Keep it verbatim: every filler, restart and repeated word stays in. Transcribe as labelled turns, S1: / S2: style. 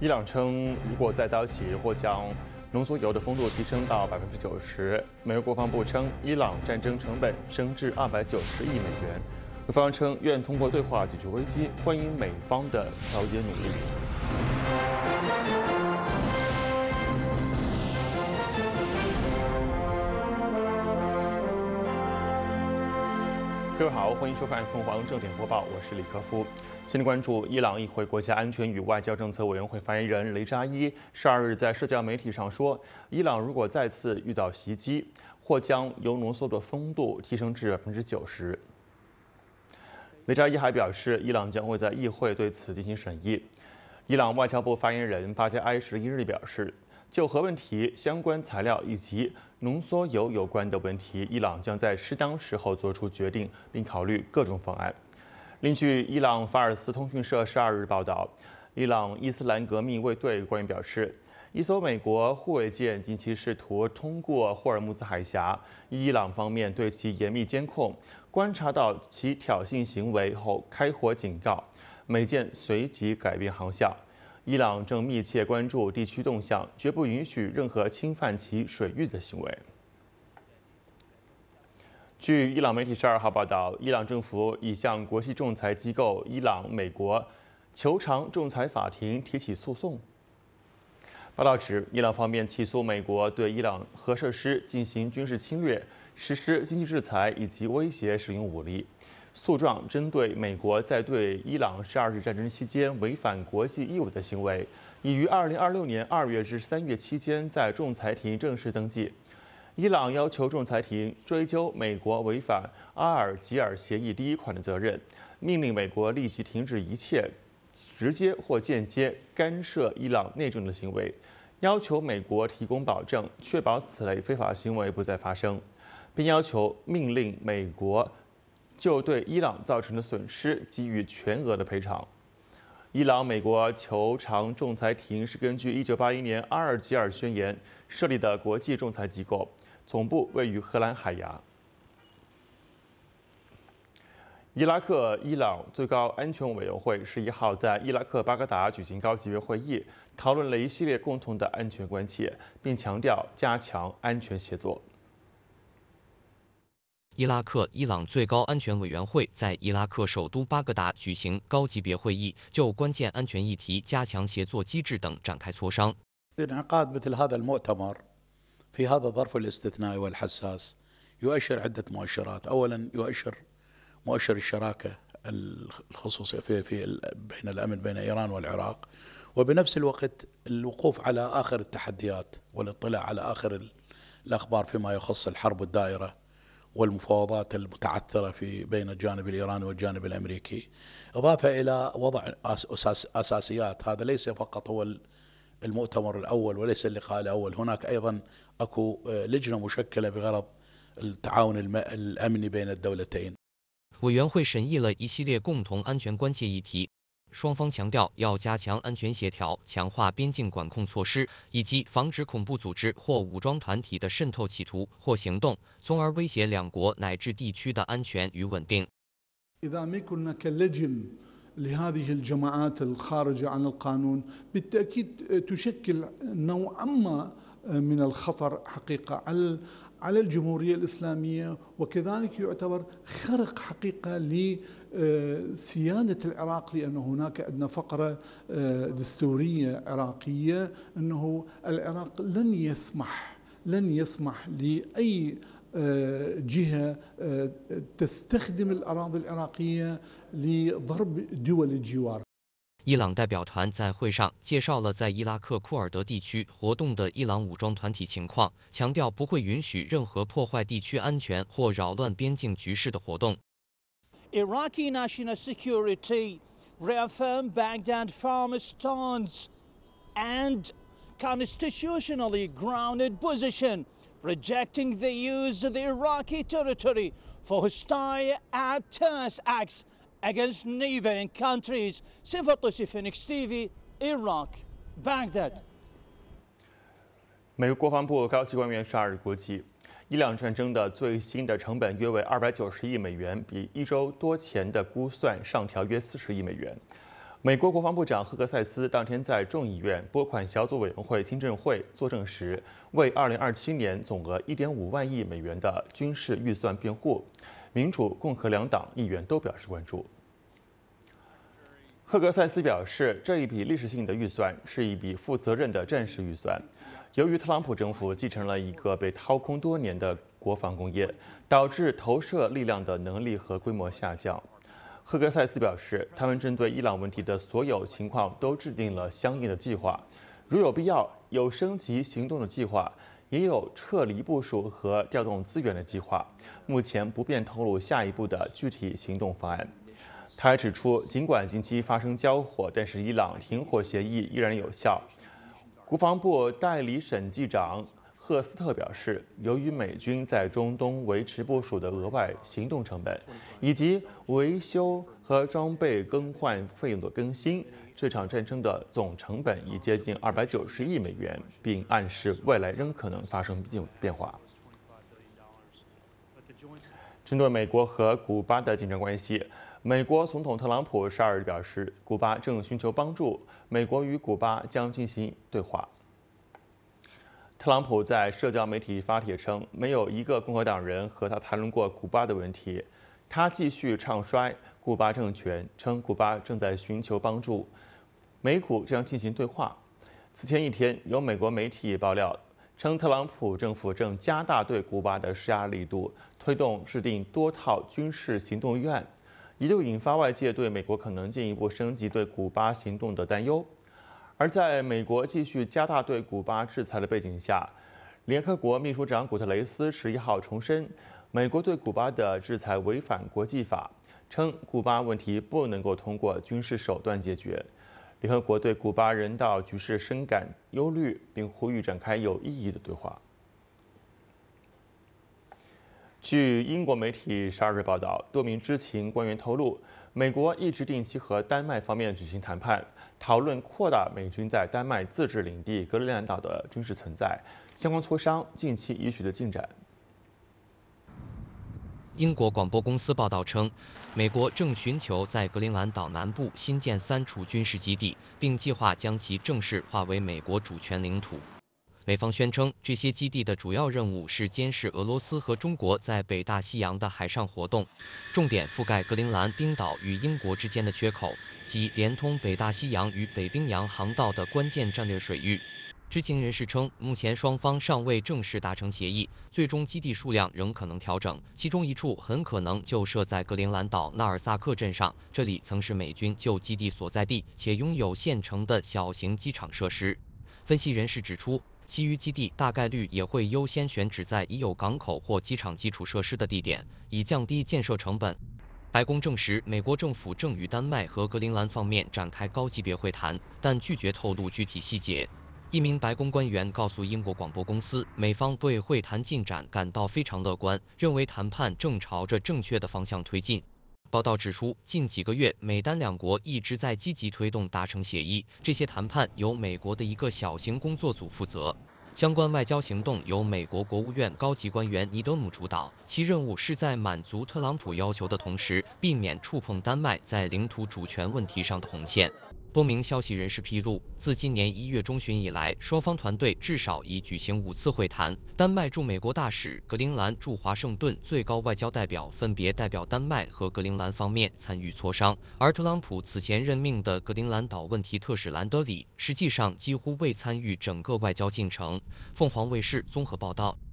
S1: 伊朗称，如果再遭袭，或将浓缩铀的丰度提升到百分之九十。美国国防部称，伊朗战争成本升至二百九十亿美元。俄方称愿通过对话解决危机，欢迎美方的调解努力。各位好，欢迎收看凤凰正点播报，我是李克夫。先来关注伊朗议会国家安全与外交政策委员会发言人雷扎伊十二日在社交媒体上说，伊朗如果再次遇到袭击，或将铀浓缩的丰度提升至百分之九十。雷扎伊还表示，伊朗将会在议会对此进行审议。伊朗外交部发言人巴加埃十一日表示，就核问题、相关材料以及浓缩铀有关的问题，伊朗将在适当时候做出决定，并考虑各种方案。另据伊朗法尔斯通讯社十二日报道，伊朗伊斯兰革命卫队官员表示，一艘美国护卫舰近期试图通过霍尔木兹海峡，伊朗方面对其严密监控，观察到其挑衅行为后开火警告，美舰随即改变航向。伊朗正密切关注地区动向，绝不允许任何侵犯其水域的行为。据伊朗媒体十二号报道，伊朗政府已向国际仲裁机构伊朗美国求偿仲裁法庭提起诉讼。报道指，伊朗方面起诉美国对伊朗核设施进行军事侵略、实施经济制裁以及威胁使用武力。诉状针对美国在对伊朗十二日战争期间违反国际义务的行为，已于二零二六年二月至三月期间在仲裁庭正式登记。伊朗要求仲裁庭追究美国违反阿尔及尔协议第一款的责任，命令美国立即停止一切直接或间接干涉伊朗内政的行为，要求美国提供保证，确保此类非法行为不再发生，并要求命令美国就对伊朗造成的损失给予全额的赔偿。伊朗美国求偿仲裁庭是根据一九八一年阿尔及尔宣言设立的国际仲裁机构，总部位于荷兰海牙。伊拉克伊朗最高安全委员会十一号在伊拉克巴格达举行高级别会议，讨论了一系列共同的安全关切，并强调加强安全协作。
S2: 伊拉克伊朗最高安全委员会在伊拉克首都巴格达举行高级别会议，就关键安全议题、加强协作机制等展开磋商。
S3: انعقاد مثل هذا المؤتمر في هذا الظرف الاستثنائي والحساس يؤشر عدة مؤشرات، أولا يؤشر مؤشر الشراكة الخصوصية في في بين الأمن بين إيران والعراق، وبنفس الوقت الوقوف على آخر التحديات والاطلاع على آخر الأخبار فيما يخص الحرب الدائرة والمفاوضات المتعثرة في بين الجانب الإيراني والجانب الأمريكي، إضافة إلى وضع أساس أساسيات. هذا ليس فقط هو المؤتمر الأول وليس اللقاء الأول، هناك أيضا أكو لجنة مشكلة بغرض التعاون الأمني بين الدولتين。
S2: 委员会审议了一系列共同安全关切议题，双方强调要加强安全协调，强化边境管控措施，以及防止恐怖组织或武装团体的渗透企图或行动，从而威胁两国乃至地区的安全与稳定。
S4: إذا ما يكون هناك لجن لهذه الجماعات الخارجة عن القانون بالتأكيد تشكل نوعا ما من الخطر حقيقة على على الجمهورية الإسلامية، وكذلك يعتبر خرق حقيقة لسيادة العراق، لأن هناك عندنا فقرة دستورية عراقية أنه العراق لن يسمح لن يسمح لأي جهة تستخدم الأراضي العراقية لضرب دول الجوار。
S2: 伊朗代表团在会上介绍了在伊拉克库尔德地区活动的伊朗武装团体情况，强调不会允许任何破坏地区安全或扰乱边境局势的活动。
S5: Iraqi national security reaffirmed Baghdad firm stance and constitutionally grounded position, rejecting the use of the Iraqi territory for hostile terrorist acts against neighboring countries. Sinfa Tosi, Phoenix T V, Iraq, Baghdad.
S1: 美国国防部高级官员十二日估计，伊朗战争的最新的成本约为二百九十亿美元，比一周多前的估算上调约四十亿美元。 美国国防部长赫格塞斯当天在众议院拨款小组委员会听证会作证时，为二零二七年总额一点五万亿美元的军事预算辩护。民主、共和两党议员都表示关注。赫格塞斯表示，这一笔历史性的预算是一笔负责任的战时预算。由于特朗普政府继承了一个被掏空多年的国防工业，导致投射力量的能力和规模下降。赫格塞斯表示，他们针对伊朗问题的所有情况都制定了相应的计划，如有必要，有升级行动的计划，也有撤离部署和调动资源的计划。目前不便透露下一步的具体行动方案。他还指出，尽管近期发生交火，但是伊朗停火协议依然有效。国防部代理审计长赫斯特表示，由于美军在中东维持部署的额外行动成本，以及维修和装备更换费用的更新，这场战争的总成本已接近二百九十亿美元，并暗示未来仍可能发生变化。针对美国和古巴的紧张关系，美国总统特朗普十二日表示，古巴正寻求帮助，美国与古巴将进行对话。特朗普在社交媒体发帖称，没有一个共和党人和他谈论过古巴的问题。他继续唱衰古巴政权，称古巴正在寻求帮助，美古将进行对话。此前一天，有美国媒体爆料称，特朗普政府正加大对古巴的施压力度，推动制定多套军事行动预案，一度引发外界对美国可能进一步升级对古巴行动的担忧。而在美国继续加大对古巴制裁的背景下，联合国秘书长古特雷斯十一号重申，美国对古巴的制裁违反国际法，称古巴问题不能够通过军事手段解决。联合国对古巴人道局势深感忧虑，并呼吁展开有意义的对话。据英国媒体十二日报道，多名知情官员透露，美国一直定期和丹麦方面举行谈判，讨论扩大美军在丹麦自治领地格陵兰岛的军事存在。相关磋商近期已取得进展。
S2: 英国广播公司报道称，美国正寻求在格陵兰岛南部新建三处军事基地，并计划将其正式划为美国主权领土。美方宣称，这些基地的主要任务是监视俄罗斯和中国在北大西洋的海上活动，重点覆盖格陵兰冰岛与英国之间的缺口，及连通北大西洋与北冰洋航道的关键战略水域。知情人士称，目前双方尚未正式达成协议，最终基地数量仍可能调整，其中一处很可能就设在格陵兰岛纳尔萨克镇上，这里曾是美军旧基地所在地，且拥有现成的小型机场设施。分析人士指出，其余基地大概率也会优先选址在已有港口或机场基础设施的地点，以降低建设成本。白宫证实，美国政府正与丹麦和格陵兰方面展开高级别会谈，但拒绝透露具体细节。一名白宫官员告诉英国广播公司，美方对会谈进展感到非常乐观，认为谈判正朝着正确的方向推进。报道指出，近几个月，美丹两国一直在积极推动达成协议，这些谈判由美国的一个小型工作组负责。相关外交行动由美国国务院高级官员尼德姆主导，其任务是在满足特朗普要求的同时，避免触碰丹麦在领土主权问题上的红线。多名消息人士披露，自今年一月中旬以来，双方团队至少已举行五次会谈。丹麦驻美国大使、格陵兰驻华盛顿最高外交代表分别代表丹麦和格陵兰方面参与磋商，而特朗普此前任命的格陵兰岛问题特使兰德里，实际上几乎未参与整个外交进程。凤凰卫视综合报道。